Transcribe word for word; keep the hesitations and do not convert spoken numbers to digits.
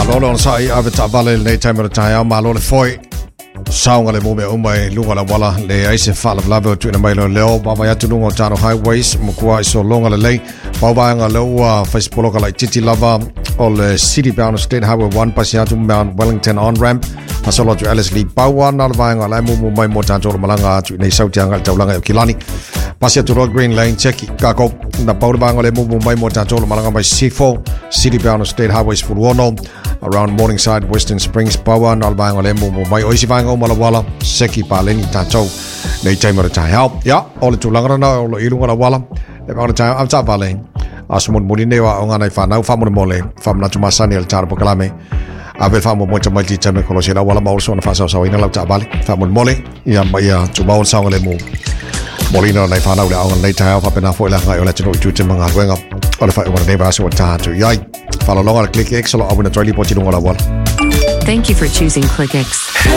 Malolo on sai aveta vale le time ta malolo foi saunga le mo me umai lunga la wala le aise fala lava tu na mai lo leo baba ya tunungo tano highways mukua so longa le lei baba nga lo Facebook la titi lava all city bound state highway one pasiatu Mount Wellington on ramp pasolo tu Alice Lee bawa na lava nga la mo mai mo tanto malanga tu nei sautianga taulanga kilani pasiatu road green lane cheki kako na bawa nga le mo mai mo tanto malanga by C four city bound state highways for one around Morningside Western Springs bawa na lava nga le mo mai oisi vanga mala wala seki paleni tanto nei taimara tai help ya ole tu langara na ole ilunga la wala le ba tai am ta vale asmon moline wa onga nei fa na fa mo mole fa na tu masani el tar pokalame ave fa mo mo ta mai tame ko se la wala ma so na fa sa sa ina la ta vale fa mo mole ya ma ya tu ba sa le mo molina nei fa na le onga nei tai fa pena fo la ga ole tu tu te manga wenga ole fa o nei ba so ta tu ya fa la longa click x lo abuna trailer po ti longa la wala. Thank you for choosing ClickX.